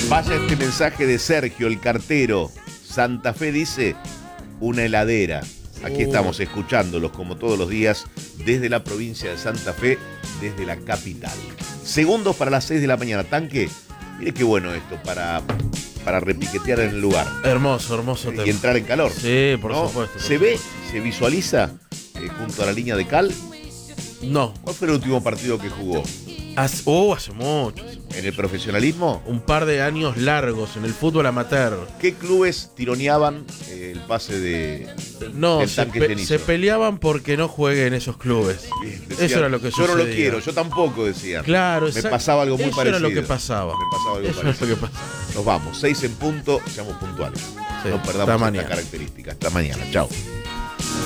Vaya este mensaje de Sergio, el cartero. Santa Fe dice una heladera. Aquí estamos escuchándolos como todos los días desde la provincia de Santa Fe, desde la capital. Segundos para las 6 de la mañana. Tanque, mire qué bueno esto para repiquetear en el lugar. Hermoso, hermoso tema. Y entrar en calor. Sí, por ¿no? supuesto. ¿Se ve, se visualiza junto a la línea de cal? No. ¿Cuál fue el último partido que jugó? Hace mucho. ¿En el profesionalismo? Un par de años largos en el fútbol amateur. ¿Qué clubes tironeaban el pase de No, del Tanque Genizo? se peleaban porque no jueguen esos clubes. Bien, Eso era lo que sucedía. Yo no lo quiero, yo tampoco, decía. Claro, Me pasaba algo muy eso parecido. Era lo que pasaba. Me pasaba algo Eso parecido. era lo que pasaba. Nos vamos, 6 en punto, seamos puntuales. Sí, No hasta perdamos esta mañana. característica. Hasta mañana, chao.